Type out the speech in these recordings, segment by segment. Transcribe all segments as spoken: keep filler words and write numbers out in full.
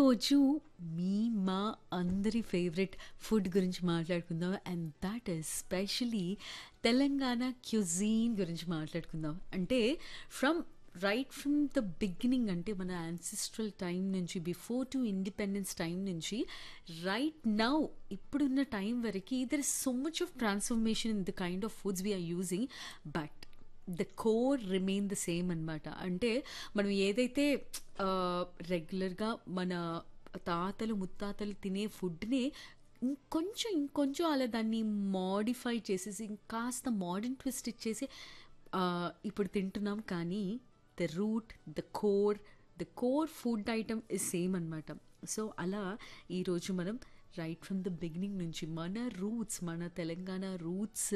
ఈరోజు మీ మా అందరి ఫేవరెట్ ఫుడ్ గురించి మాట్లాడుకుందాం. And that is especially Telangana క్యుజీన్ గురించి మాట్లాడుకుందాం. అంటే from right from the beginning, అంటే మన యాన్సిస్ట్రల్ టైం నుంచి, బిఫోర్ టు ఇండిపెండెన్స్ టైం నుంచి రైట్ నౌ ఇప్పుడున్న టైం వరకు there is so much of transformation in the kind of foods we are using, but the core remain the same అనమాట. అంటే మనం ఏదైతే రెగ్యులర్గా మన తాతలు ముత్తాతలు తినే ఫుడ్ని ఇంకొంచెం ఇంకొంచెం అలా దాన్ని మోడిఫై చేసేసి ఇంకాస్త మోడర్న్ ట్విస్ట్ ఇచ్చేసి ఆ, ఇప్పుడు తింటున్నాం. కానీ the route, the core the core food item is same అనమాట. సో అలా ఈరోజు మనం రైట్ ఫ్రమ్ ద బిగినింగ్ నుంచి మన రూట్స్, మన తెలంగాణ రూట్స్,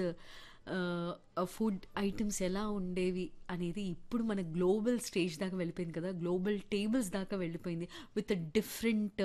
ఫుడ్ ఐటమ్స్ ఎలా ఉండేవి అనేది ఇప్పుడు మన గ్లోబల్ స్టేజ్ దాకా వెళ్ళిపోయింది కదా, గ్లోబల్ టేబుల్స్ దాకా వెళ్ళిపోయింది with a different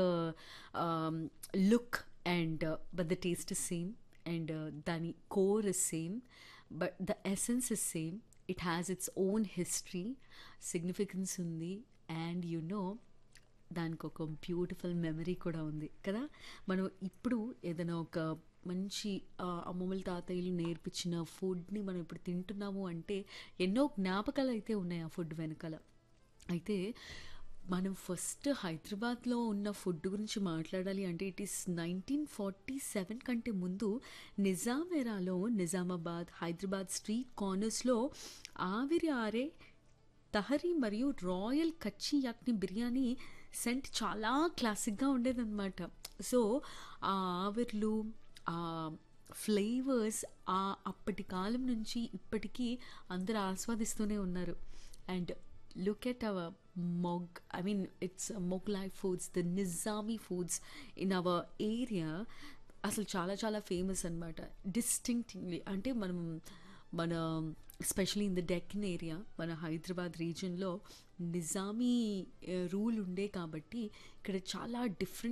look and but the taste is same and దాని core is same, but the essence is same. It has its own history, significance ఉంది, అండ్ యు నో దానికి ఒక beautiful memory కూడా ఉంది కదా. మనం ఇప్పుడు ఏదైనా ఒక మంచి ఆ, అమ్మమ్మల తాతయ్యలు నేర్పించిన ఫుడ్ని మనం ఇప్పుడు తింటున్నాము అంటే ఎన్నో జ్ఞాపకాలు అయితే ఉన్నాయి ఆ ఫుడ్ వెనకాల. అయితే మనం ఫస్ట్ హైదరాబాద్లో ఉన్న ఫుడ్ గురించి మాట్లాడాలి అంటే it is nineteen forty seven కంటే ముందు నిజాం ఎరాలో నిజామాబాద్, హైదరాబాద్ స్ట్రీట్ కార్నర్స్లో ఆవిరి ఆరే తహరీ మరియు రాయల్ కచ్చి యాక్ని బిర్యానీ సెంట్ చాలా క్లాసిక్గా ఉండేదన్నమాట. సో ఆ ఆవిర్లు, ఆ ఫ్లేవర్స్ ఆ అప్పటి కాలం నుంచి ఇప్పటికీ అందరూ ఆస్వాదిస్తూనే ఉన్నారు. And look at our మొగ్, I mean it's Mughlai foods, the Nizami foods in our area అసలు చాలా చాలా ఫేమస్ అనమాట. డిస్టింక్ట్లీ అంటే మనం మన especially in the Deccan area, మన హైదరాబాద్ రీజన్లో నిజామీ రూల్ ఉండే కాబట్టి ఇక్కడ చాలా డిఫరెంట్